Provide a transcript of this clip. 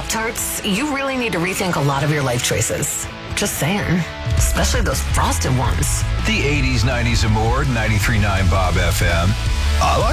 Pop-Tarts, you really need to rethink a lot of your life choices. Just saying. Especially those frosted ones. The 80s, 90s, and more, 93.9 Bob FM. I like